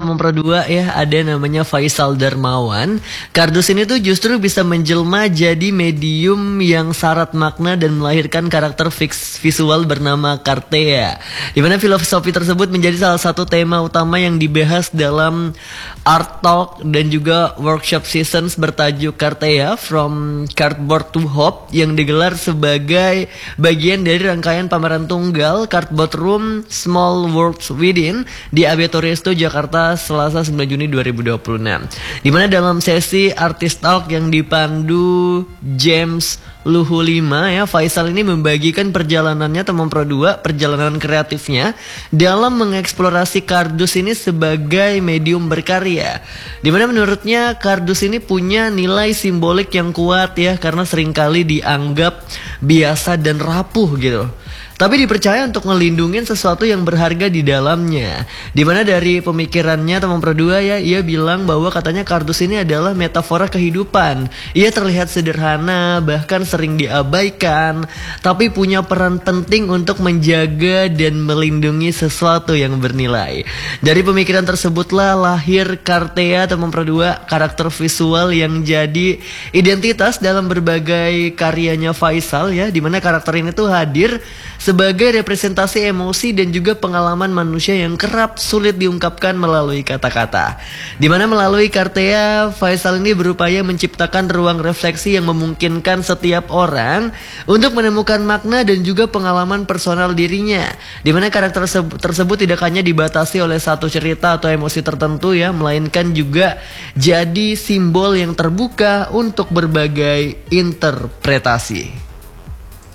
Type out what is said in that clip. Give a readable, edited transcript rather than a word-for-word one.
teman Pro 2 ya, ada namanya Faisal Darmawan. Kardus ini tuh justru bisa menjelma jadi medium yang syarat makna dan melahirkan karakter visual bernama Kartea. Dimana filosofi tersebut menjadi salah satu tema utama yang dibahas dalam Art Talk dan juga workshop seasons bertajuk Kartea From Cardboard to Hope yang digelar sebagai bagian dari rangkaian pameran tunggal Cardboard Room Small Worlds Within di AB Resto Jakarta Selasa 9 Juni 2026. Dimana dalam sesi Artist Talk yang dipandu James Luhu 5 ya, Faisal ini membagikan perjalanannya teman Pro 2, perjalanan kreatifnya dalam mengeksplorasi kardus ini sebagai medium berkarya. Dimana menurutnya kardus ini punya nilai simbolik yang kuat ya, karena seringkali dianggap biasa dan rapuh gitu. Tapi dipercaya untuk ngelindungin sesuatu yang berharga di dalamnya. Dimana dari pemikirannya teman Pro 2 ya, ia bilang bahwa katanya kardus ini adalah metafora kehidupan. Ia terlihat sederhana, bahkan sering diabaikan, tapi punya peran penting untuk menjaga dan melindungi sesuatu yang bernilai. Dari pemikiran tersebutlah lahir Kartea teman Pro 2, karakter visual yang jadi identitas dalam berbagai karyanya Faisal ya, dimana karakter ini tuh hadir sebagai representasi emosi dan juga pengalaman manusia yang kerap sulit diungkapkan melalui kata-kata. Dimana melalui Kartea, Faisal ini berupaya menciptakan ruang refleksi yang memungkinkan setiap orang untuk menemukan makna dan juga pengalaman personal dirinya. Dimana karakter tersebut tidak hanya dibatasi oleh satu cerita atau emosi tertentu ya, melainkan juga jadi simbol yang terbuka untuk berbagai interpretasi.